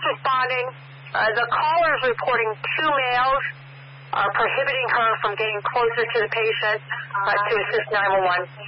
first responding. The caller is reporting 2 males prohibiting her from getting closer to the patient to assist 911.